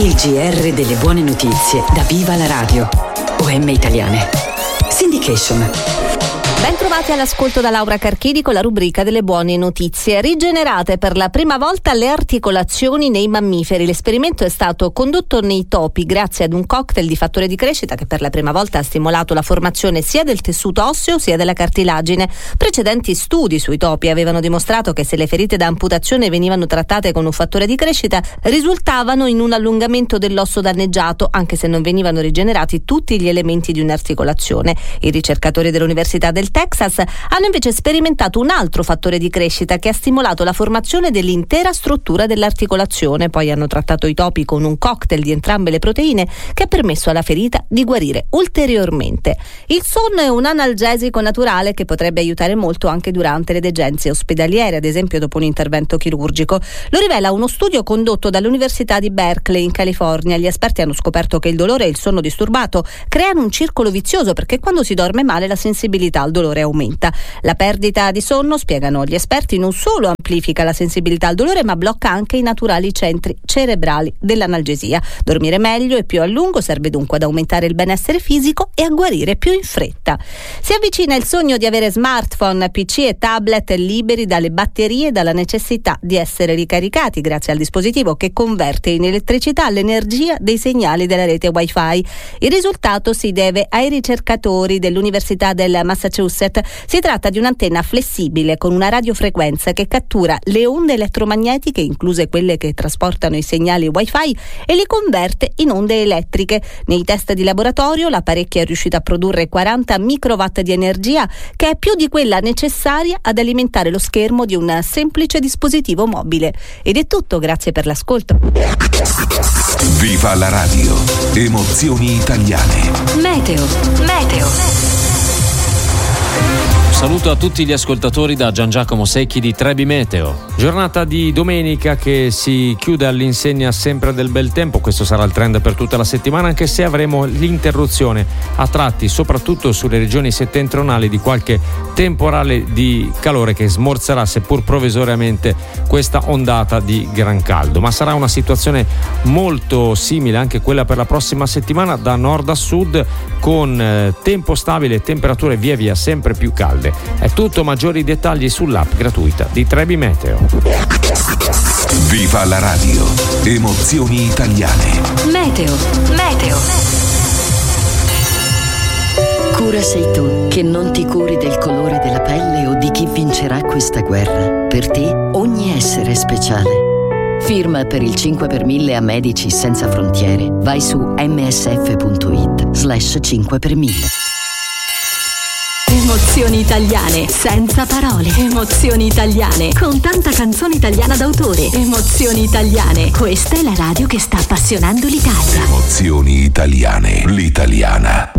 Il GR delle buone notizie da Viva la Radio. OM Italiane. Syndication. Ben trovati all'ascolto da Laura Carchidi con la rubrica delle buone notizie. Rigenerate per la prima volta le articolazioni nei mammiferi. L'esperimento è stato condotto nei topi grazie ad un cocktail di fattore di crescita che per la prima volta ha stimolato la formazione sia del tessuto osseo sia della cartilagine. Precedenti studi sui topi avevano dimostrato che se le ferite da amputazione venivano trattate con un fattore di crescita risultavano in un allungamento dell'osso danneggiato, anche se non venivano rigenerati tutti gli elementi di un'articolazione. I ricercatori dell'Università del Texas hanno invece sperimentato un altro fattore di crescita che ha stimolato la formazione dell'intera struttura dell'articolazione. Poi hanno trattato i topi con un cocktail di entrambe le proteine che ha permesso alla ferita di guarire ulteriormente. Il sonno è un analgesico naturale che potrebbe aiutare molto anche durante le degenze ospedaliere, ad esempio dopo un intervento chirurgico. Lo rivela uno studio condotto dall'Università di Berkeley in California. Gli esperti hanno scoperto che il dolore e il sonno disturbato creano un circolo vizioso, perché quando si dorme male la sensibilità al dolore aumenta. La perdita di sonno, spiegano gli esperti, non solo amplifica la sensibilità al dolore, ma blocca anche i naturali centri cerebrali dell'analgesia. Dormire meglio e più a lungo serve dunque ad aumentare il benessere fisico e a guarire più in fretta. Si avvicina il sogno di avere smartphone, PC e tablet liberi dalle batterie e dalla necessità di essere ricaricati grazie al dispositivo che converte in elettricità l'energia dei segnali della rete Wi-Fi. Il risultato si deve ai ricercatori dell'Università del Massachusetts. Si tratta di un'antenna flessibile con una radiofrequenza che cattura le onde elettromagnetiche, incluse quelle che trasportano i segnali Wi-Fi, e li converte in onde elettriche. Nei test di laboratorio l'apparecchio è riuscito a produrre 40 microwatt di energia, che è più di quella necessaria ad alimentare lo schermo di un semplice dispositivo mobile. Ed è tutto, grazie per l'ascolto. Viva la radio, emozioni italiane. Meteo. Saluto a tutti gli ascoltatori da Gian Giacomo Secchi di Trebi Meteo. Giornata di domenica che si chiude all'insegna sempre del bel tempo. Questo sarà il trend per tutta la settimana, anche se avremo l'interruzione a tratti, soprattutto sulle regioni settentrionali, di qualche temporale di calore che smorzerà, seppur provvisoriamente, questa ondata di gran caldo. Ma sarà una situazione molto simile anche quella per la prossima settimana, da nord a sud, con tempo stabile e temperature via via sempre più calde. È tutto, maggiori dettagli sull'app gratuita di Trebi Meteo. Viva la radio, emozioni italiane. Meteo. Cura sei tu, che non ti curi del colore della pelle o di chi vincerà questa guerra. Per te ogni essere è speciale. Firma per il 5 per 1000 a Medici Senza Frontiere. Vai su msf.it/5 per 1000. Emozioni italiane, senza parole. Emozioni italiane, con tanta canzone italiana d'autore. Emozioni italiane, questa è la radio che sta appassionando l'Italia. Emozioni italiane, l'italiana.